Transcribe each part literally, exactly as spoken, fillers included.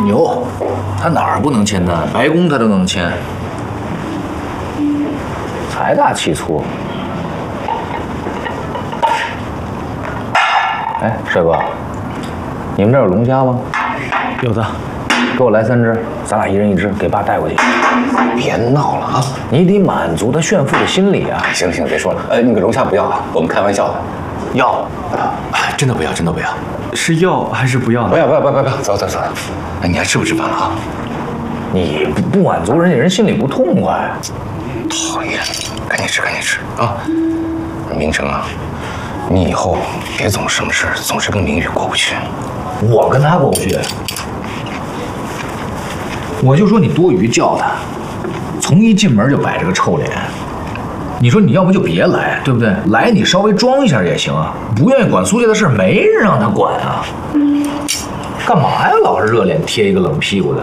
牛，他哪儿不能签单？白宫他都能签，财大气粗。哎，帅哥，你们这儿有龙虾吗？ 有的， 给我来三只，咱俩一人一只，给爸带过去。 别闹了啊！ 你得满足他炫富的心理啊！ 行了行了，别说了，呃，那个龙虾不要啊，我们开玩笑的。 要啊，真的不要，真的不要。 是要还是不要呢？ 不要不要不要不要，走走走。哎，你还吃不吃饭了啊？ 你不不满足人家，人心里不痛快。 讨厌，赶紧吃赶紧吃啊！明成啊，你以后别总什么事总是跟明玉过不去。 我跟他过不去，我就说你多余叫他，从一进门就摆着个臭脸。你说你要不就别来，对不对？来你稍微装一下也行啊。不愿意管苏烈的事，没人让他管啊。干嘛呀？老是热脸贴一个冷屁股的。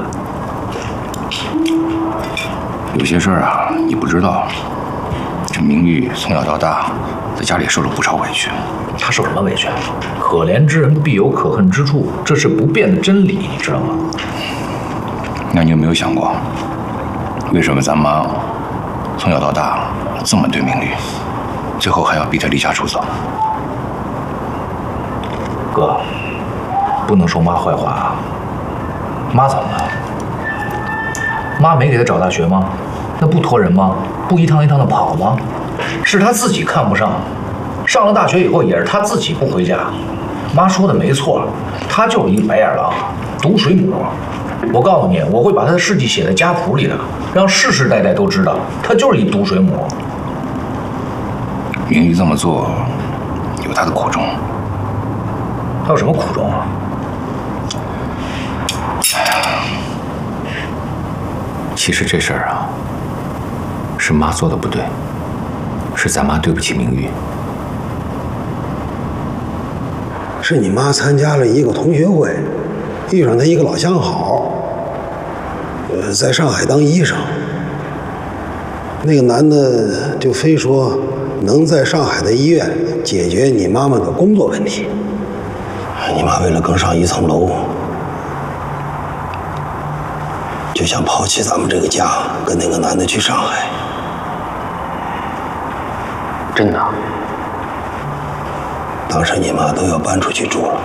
有些事儿啊，你不知道。这明玉从小到大，在家里受了不少委屈。 他受什么委屈？可怜之人必有可恨之处，这是不变的真理，你知道吗？ 那你有没有想过，为什么咱妈从小到大这么对明玉，最后还要逼她离家出走？ 哥，不能说妈坏话啊。妈怎么了？妈没给她找大学吗？那不托人吗？不一趟一趟的跑吗？是她自己看不上。上了大学以后，也是她自己不回家。妈说的没错，她就是一白眼狼，毒水母。我告诉你，我会把她的事迹写在家谱里的，让世世代代都知道，她就是一毒水母。 明玉这么做，有她的苦衷。 她有什么苦衷啊？ 其实这事儿啊，是妈做的不对，是咱妈对不起明玉。 是你妈参加了一个同学会，遇上她一个老相好，呃，在上海当医生。那个男的就非说能在上海的医院解决你妈妈的工作问题。你妈为了更上一层楼，就想抛弃咱们这个家，跟那个男的去上海。 真的？ 当时你妈都要搬出去住了，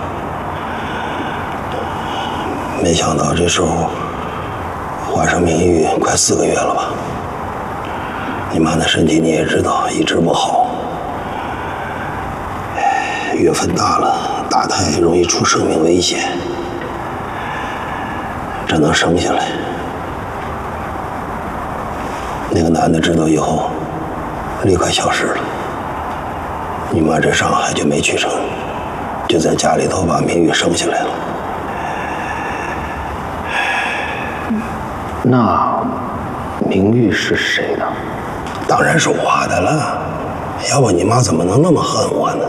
没想到这时候患上明玉快四个月了吧？你妈的身体你也知道，一直不好，月份大了，打胎容易出生命危险，只能生下来。那个男的知道以后，立刻消失了。你妈这上海就没去成，就在家里头把明玉生下来了。 那明玉是谁的？ 当然是我的了，要不你妈怎么能那么恨我呢？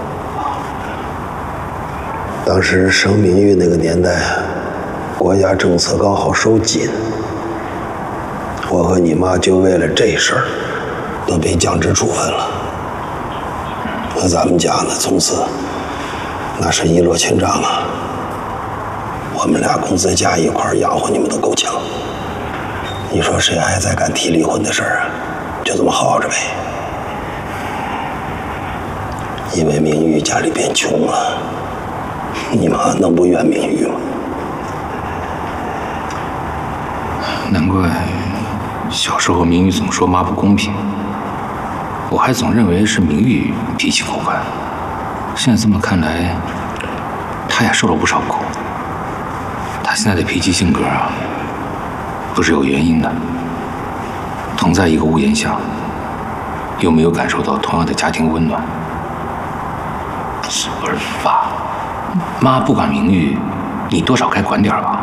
当时生明玉那个年代，国家政策刚好收紧，我和你妈就为了这事儿都被降职处分了。那咱们家呢，从此那是一落千丈啊！我们俩工资加一块养活你们都够呛，你说谁还再敢提离婚的事儿啊？就这么耗着呗。因为明玉家里变穷了，你妈能不怨明玉吗？ 难怪小时候明玉总说妈不公平，我还总认为是明玉脾气古怪。现在这么看来，她也受了不少苦。她现在的脾气性格啊，不是有原因的。同在一个屋檐下，又没有感受到同样的家庭温暖。不是爸，妈不管明玉，你多少该管点吧。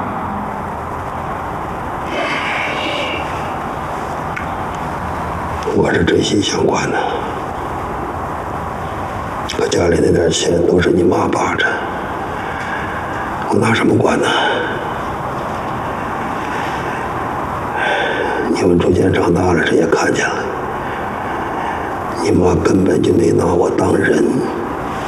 我是真心想管的，可家里那点钱都是你妈把着，我拿什么管呢？你们逐渐长大了，这也看见了，你妈根本就没拿我当人。